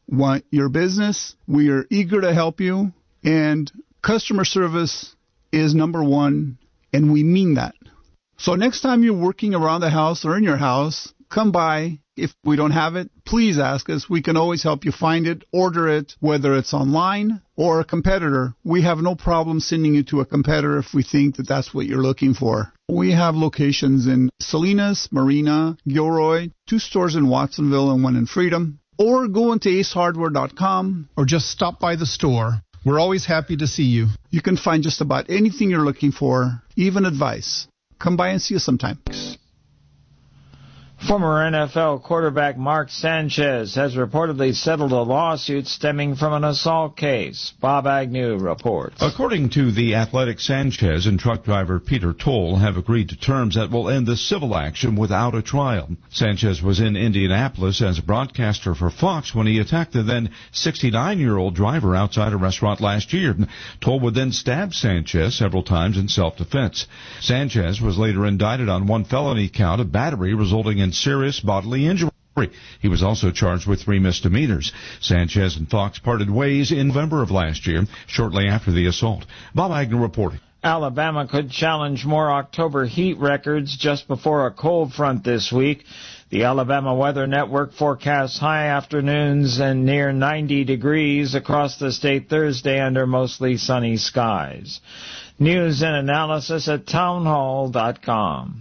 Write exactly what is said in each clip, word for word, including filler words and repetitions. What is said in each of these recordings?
want your business. We are eager to help you, and customer service is number one, and we mean that. So next time you're working around the house or in your house, come by. If we don't have it, please ask us. We can always help you find it, order it, whether it's online or a competitor. We have no problem sending you to a competitor if we think that that's what you're looking for. We have locations in Salinas, Marina, Gilroy, two stores in Watsonville and one in Freedom. Or go into ace hardware dot com. Or just stop by the store. We're always happy to see you. You can find just about anything you're looking for, even advice. Come by and see us sometime. Former N F L quarterback Mark Sanchez has reportedly settled a lawsuit stemming from an assault case. Bob Agnew reports. According to The Athletic, Sanchez and truck driver Peter Toll have agreed to terms that will end the civil action without a trial. Sanchez was in Indianapolis as a broadcaster for Fox when he attacked the then sixty-nine-year-old driver outside a restaurant last year. Toll would then stab Sanchez several times in self-defense. Sanchez was later indicted on one felony count of battery resulting in serious bodily injury. He was also charged with three misdemeanors. Sanchez and Fox parted ways in November of last year, shortly after the assault. Bob Agnew reporting. Alabama could challenge more October heat records just before a cold front this week. The Alabama Weather Network forecasts high afternoons and near ninety degrees across the state Thursday under mostly sunny skies. News and analysis at townhall dot com.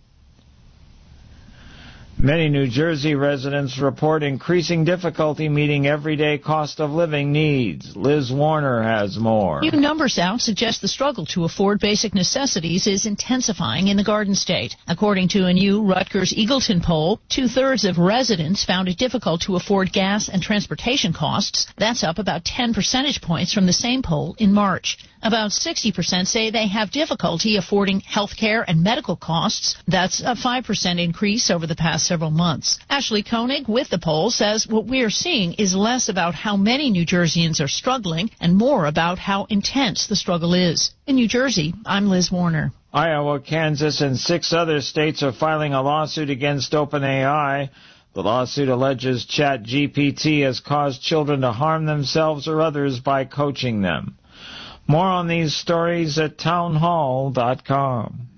Many New Jersey residents report increasing difficulty meeting everyday cost of living needs. Liz Warner has more. New numbers out suggest the struggle to afford basic necessities is intensifying in the Garden State. According to a new Rutgers Eagleton poll, two-thirds of residents found it difficult to afford gas and transportation costs. That's up about ten percentage points from the same poll in March. About sixty percent say they have difficulty affording health care and medical costs. That's a five percent increase over the past several months. Ashley Koenig with the poll says what we are seeing is less about how many New Jerseyans are struggling and more about how intense the struggle is. In New Jersey, I'm Liz Warner. Iowa, Kansas, and six other states are filing a lawsuit against OpenAI. The lawsuit alleges ChatGPT has caused children to harm themselves or others by coaching them. More on these stories at townhall dot com.